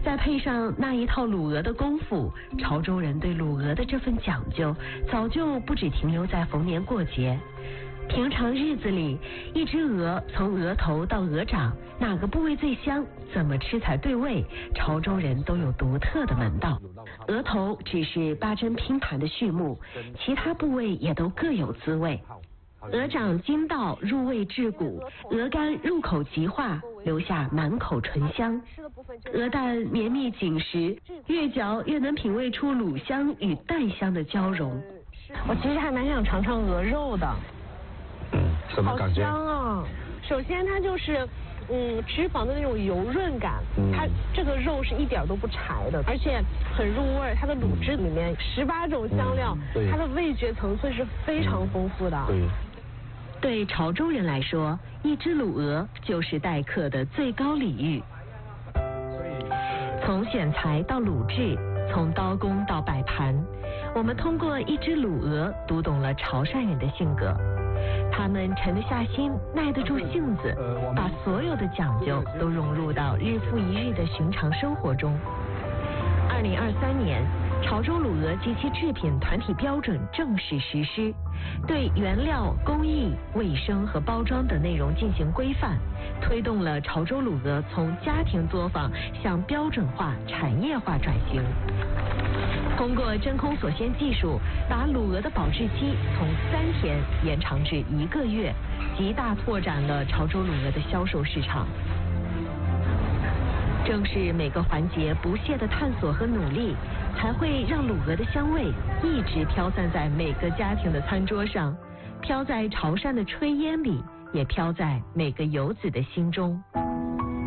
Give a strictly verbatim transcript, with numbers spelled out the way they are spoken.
再配上那一套卤鹅的功夫，潮州人对卤鹅的这份讲究，早就不只停留在逢年过节。平常日子里，一只鹅从鹅头到鹅掌，哪个部位最香，怎么吃才对味，潮州人都有独特的门道。鹅头只是八珍拼盘的序幕，其他部位也都各有滋味。鹅掌筋道入味至骨，鹅肝入口即化，留下满口醇香。鹅蛋绵密紧实，越嚼越能品味出卤香与蛋香的交融。 我其实还蛮想尝尝鹅肉的。 嗯，什么感觉？ 好香啊！首先它就是，嗯，脂肪的那种油润感， 嗯、 它这个肉是一点都不柴的，而且很入味。它的卤汁里面十八种香料， 嗯、 它的味觉层次是非常丰富的。 对。 对潮州人来说，一只卤鹅就是待客的最高礼遇。从选材到卤制，从刀工到摆盘，我们通过一只卤鹅读懂了潮汕人的性格。他们沉得下心，耐得住性子，把所有的讲究都融入到日复一日的寻常生活中。二零二三年，潮州卤鹅及其制品团体标准正式实施，对原料、工艺、卫生和包装等内容进行规范，推动了潮州卤鹅从家庭作坊向标准化、产业化转型。通过真空锁鲜技术，把卤鹅的保质期从三天延长至一个月，极大拓展了潮州卤鹅的销售市场。正是每个环节不懈的探索和努力，才会让卤鹅的香味一直飘散在每个家庭的餐桌上，飘在潮汕的炊烟里，也飘在每个游子的心中。